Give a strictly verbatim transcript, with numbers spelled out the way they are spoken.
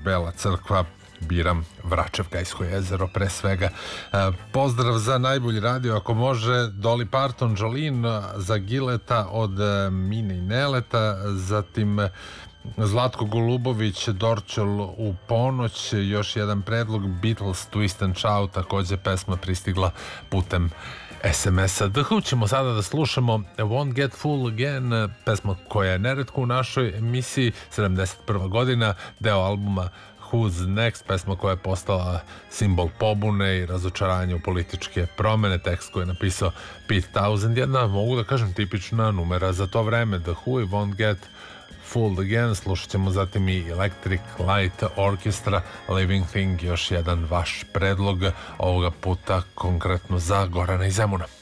Bela crkva, biram Vračev-Gajsko jezero pre svega. Pozdrav za najbolji radio, ako može, Dolly Parton, Jolene, za Gileta od Mine i Neleta, zatim Zlatko Golubović, Dorčel u ponoć, još jedan predlog, Beatles, Twist and Shout, takođe pesma pristigla putem es em es-a. The Who ćemo sada da slušamo Won't Get Full Again, pesma koja je neretko u našoj emisiji, sedamdeset prva godina, deo albuma Who's Next, pesma koja je postala simbol pobune i razočaranja u političke promene, tekst koji je napisao Pete Townshend, jedna, mogu da kažem, tipična numera za to vreme. The Who i Won't Get Full Again, slušat ćemo zatim i Electric Light Orchestra, Living Thing, još jedan vaš predlog, ovoga puta konkretno za Gorana i Zemuna.